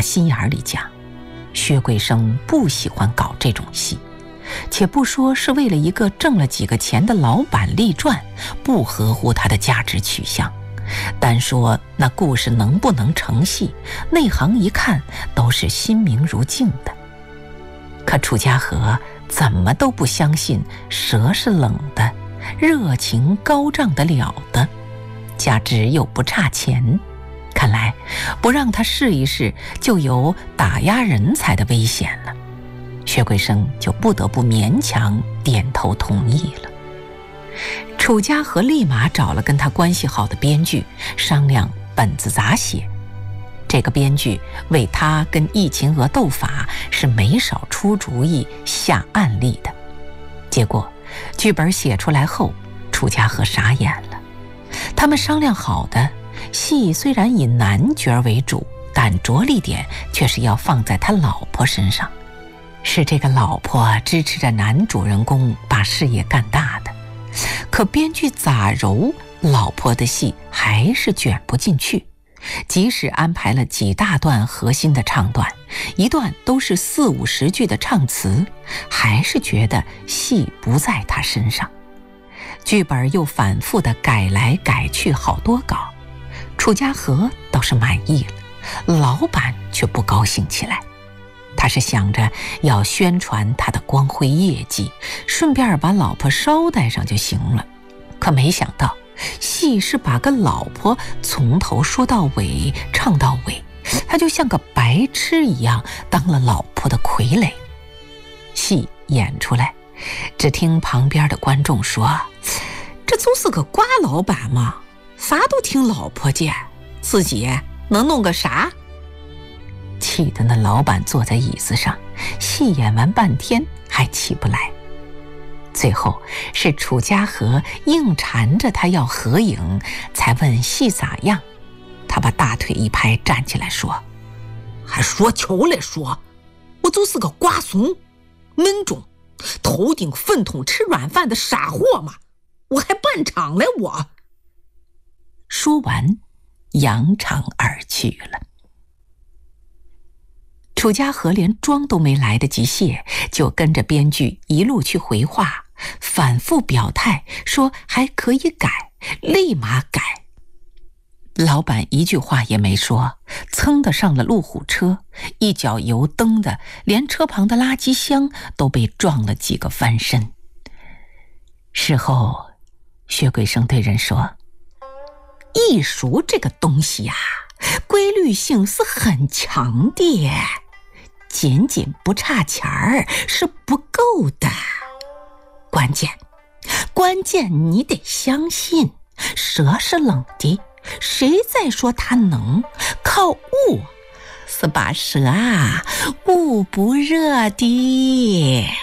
心眼里讲，薛桂生不喜欢搞这种戏，且不说是为了一个挣了几个钱的老板立传，不合乎他的价值取向，单说那故事能不能成戏，内行一看都是心明如镜的。可楚家河怎么都不相信蛇是冷的，热情高涨得了的，加之又不差钱，看来不让他试一试就有打压人才的危险了。薛桂生就不得不勉强点头同意了。楚家河立马找了跟他关系好的编剧商量本子咋写。这个编剧为他跟易秦娥斗法是没少出主意下案例的。结果剧本写出来后，楚家河傻眼了。他们商量好的戏虽然以男角为主，但着力点却是要放在他老婆身上，是这个老婆支持着男主人公把事业干大的。可编剧咋揉，老婆的戏还是卷不进去。即使安排了几大段核心的唱段，一段都是40-50句的唱词，还是觉得戏不在他身上。剧本又反复的改来改去好多稿，楚家河倒是满意了，老板却不高兴起来。他是想着要宣传他的光辉业绩，顺便把老婆捎带上就行了。可没想到戏是把个老婆从头说到尾，唱到尾，他就像个白痴一样当了老婆的傀儡。戏演出来，只听旁边的观众说，这就是个瓜老板嘛，啥都听老婆见，自己能弄个啥？气得那老板坐在椅子上，戏演完半天还起不来。最后是楚家河硬缠着他要合影，才问戏咋样。他把大腿一拍，站起来说，还说球来说，我就是个瓜怂闷种，头顶粪桶吃软饭的傻货嘛，我还办场来我。说完扬长而去了。楚家河连妆都没来得及卸，就跟着编剧一路去回话，反复表态说还可以改，立马改。老板一句话也没说，噌的上了路虎车，一脚油蹬的连车旁的垃圾箱都被撞了几个翻身。事后薛桂生对人说，艺术这个东西呀，规律性是很强的，仅仅不差钱儿是不够的。关键你得相信蛇是冷的，谁在说它能靠捂是把蛇捂不热的。